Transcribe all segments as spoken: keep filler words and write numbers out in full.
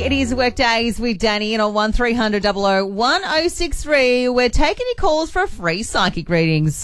It is Workdays with Danny and on one three hundred double oh one oh six three. We're taking your calls for free psychic readings.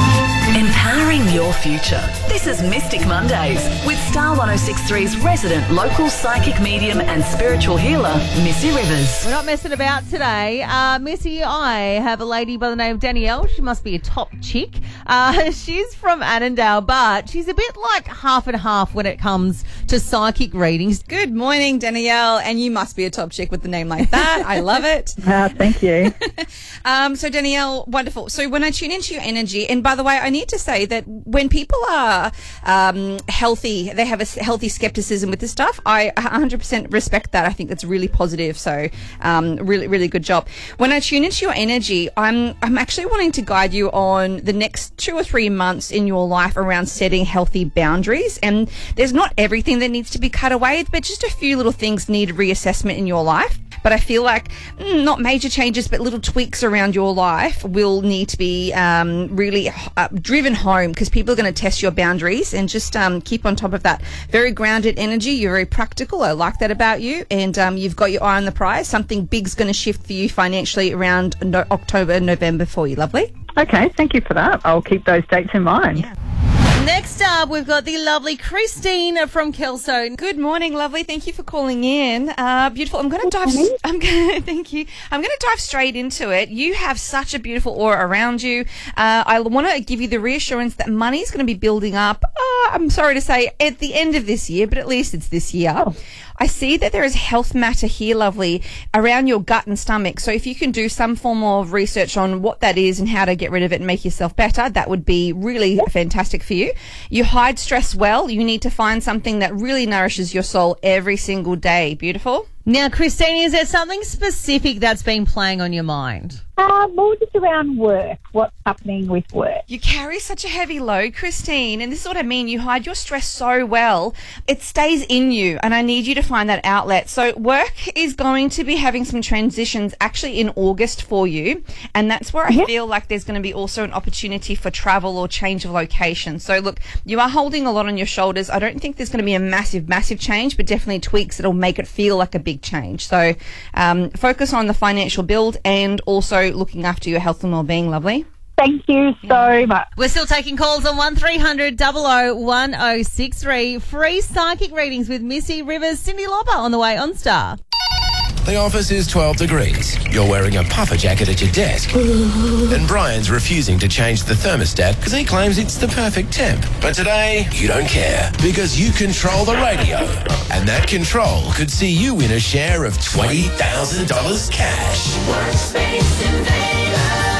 Empowering your future. This is Mystic Mondays with Star one oh six three's resident local psychic medium and spiritual healer, Missy Rivers. We're not messing about today. Uh, Missy, I have a lady by the name of Danielle. She must be a top chick. Uh, she's from Annandale, but she's a bit like half and half when it comes to psychic readings. Good morning, Danielle, and you must be a top chick with a name like that. I love it. Uh, thank you. um, so, Danielle, wonderful. So when I tune into your energy, and by the way, I need to say that when people are um, healthy, they have a healthy skepticism with this stuff. I one hundred percent respect that. I think that's really positive. So, um, really, really good job. When I tune into your energy, I'm I'm actually wanting to guide you on the next two or three months in your life around setting healthy boundaries. And there's not everything that needs to be cut away, but just a few little things need reassessment in your life. But I feel like mm, not major changes, but little tweaks around your life will need to be um, really uh, driven home, because people are going to test your boundaries, and just um, keep on top of that. Very grounded energy. You're very practical. I like that about you. And um, you've got your eye on the prize. Something big's going to shift for you financially around no- October, November for you. Lovely. Okay, thank you for that. I'll keep those dates in mind. Yeah. Next up, we've got the lovely Christine from Kelso. Good morning, lovely. Thank you for calling in. Uh, beautiful. I'm going to dive. I'm going. Thank you. I'm going to dive straight into it. You have such a beautiful aura around you. Uh, I want to give you the reassurance that money is going to be building up. Uh, I'm sorry to say, at the end of this year, but at least it's this year. Oh. I see that there is health matter here, lovely, around your gut and stomach. So if you can do some form of research on what that is and how to get rid of it and make yourself better, that would be really fantastic for you. You hide stress well. You need to find something that really nourishes your soul every single day. Beautiful. Now, Christine, is there something specific that's been playing on your mind? Uh, more just around work. What's happening with work? You carry such a heavy load, Christine, and this is what I mean. You hide your stress so well. It stays in you, and I need you to find that outlet. So work is going to be having some transitions actually in August for you, and that's where I yeah. feel like there's going to be also an opportunity for travel or change of location. So look, you are holding a lot on your shoulders. I don't think there's going to be a massive, massive change, but definitely tweaks that'll make it feel like a big change. So um, focus on the financial build and also looking after your health and well-being, lovely. Thank you so much. We're still taking calls on one three hundred double oh one oh six three. Free psychic readings with Missy Rivers, Cindy Lauper on the way on Star. The office is twelve degrees. You're wearing a puffer jacket at your desk. And Brian's refusing to change the thermostat because he claims it's the perfect temp. But today, you don't care because you control the radio. And that control could see you win a share of twenty thousand dollars cash. Workspace Invaders.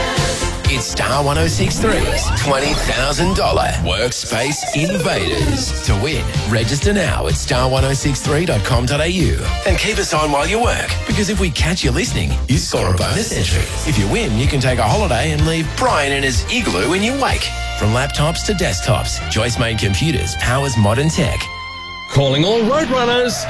It's Star one oh six three's twenty thousand dollars Workspace Invaders. To win, register now at star one oh six three dot com dot a u and keep us on while you work, because if we catch you listening, you score a bonus entry. If you win, you can take a holiday and leave Brian in his igloo in your wake. From laptops to desktops, Joyce Main Computers powers modern tech. Calling all Roadrunners.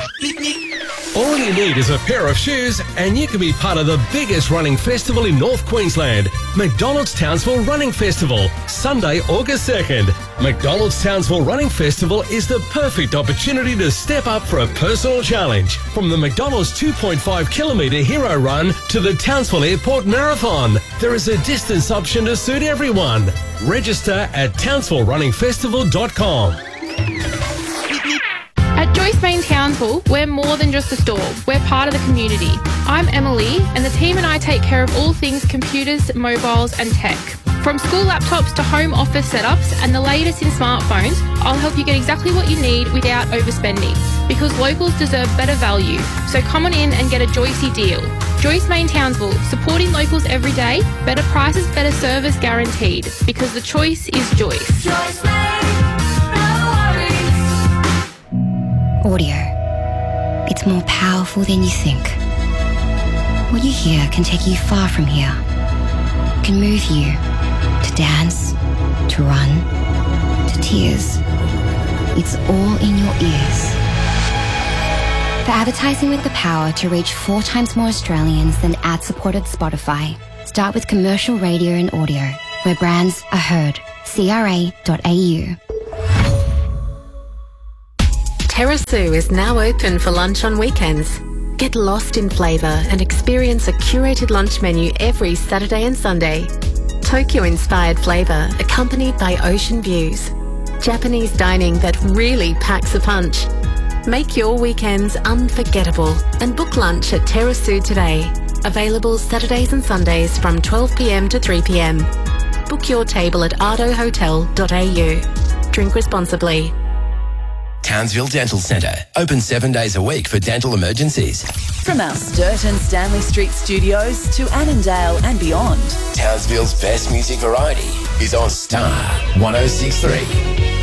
All you need is a pair of shoes and you can be part of the biggest running festival in North Queensland, McDonald's Townsville Running Festival, Sunday, August second. McDonald's Townsville Running Festival is the perfect opportunity to step up for a personal challenge. From the McDonald's two point five kilometre hero run to the Townsville Airport Marathon, there is a distance option to suit everyone. Register at townsville running festival dot com. At Joyce Main Townsville, we're more than just a store. We're part of the community. I'm Emily, and the team and I take care of all things computers, mobiles and tech. From school laptops to home office setups and the latest in smartphones, I'll help you get exactly what you need without overspending, because locals deserve better value. So come on in and get a Joycey deal. Joyce Main Townsville, supporting locals every day, better prices, better service guaranteed, because the choice is Joyce. Joyce Main. Audio. It's more powerful than you think. What you hear can take you far from here. It can move you to dance, to run, to tears. It's all in your ears. For advertising with the power to reach four times more Australians than ad-supported Spotify, start with commercial radio and audio, where brands are heard. C R A dot A U. Terrasu is now open for lunch on weekends. Get lost in flavour and experience a curated lunch menu every Saturday and Sunday. Tokyo-inspired flavour accompanied by ocean views. Japanese dining that really packs a punch. Make your weekends unforgettable and book lunch at Terrasu today. Available Saturdays and Sundays from twelve p m to three p m. Book your table at ardo hotel dot a u. Drink responsibly. Townsville Dental Centre, open seven days a week for dental emergencies. From our Sturt and Stanley Street studios to Annandale and beyond. Townsville's best music variety is on Star one oh six three.